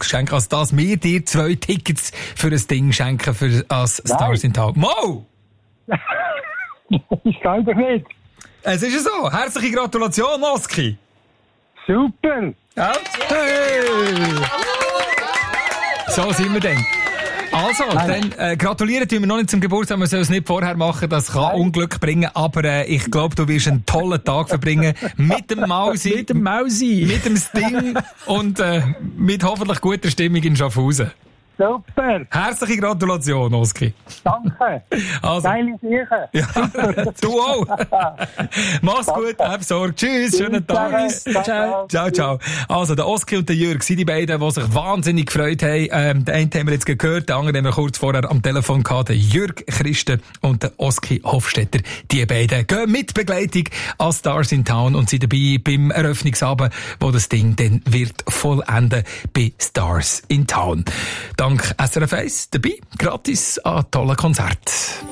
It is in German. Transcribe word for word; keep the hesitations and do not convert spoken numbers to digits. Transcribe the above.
Geschenk, als dass wir dir zwei Tickets für ein Ding schenken für als Stars in Town. Mo! Ich kann doch nicht. Es ist ja so. Herzliche Gratulation, Oski. Super. Ja. Hey. So sind wir denn. Also, dann äh, gratulieren tun wir noch nicht zum Geburtstag, wir sollen es nicht vorher machen, das kann Nein. Unglück bringen, aber äh, ich glaube, du wirst einen tollen Tag verbringen mit dem Mausi, mit dem Mausi, mit dem Sting und äh, mit hoffentlich guter Stimmung in Schaffhausen. Super. Herzliche Gratulation, Oski. Danke. Also. Geile Sache. Ja, du auch. Mach's Danke. Gut, hab Sorge. Tschüss, schönen Tag. Ciao. Ciao, ciao. Also, der Oski und der Jürg sind die beiden, die sich wahnsinnig gefreut haben. Ähm, den einen haben wir jetzt gehört, den anderen haben wir kurz vorher am Telefon gehabt. Der Jürg Christen und der Oski Hofstetter. Die beiden gehen mit Begleitung als Stars in Town und sind dabei beim Eröffnungsabend, wo das Ding dann wird vollenden bei Stars in Town. Dank S R F eins dabei, gratis an tollen Konzert.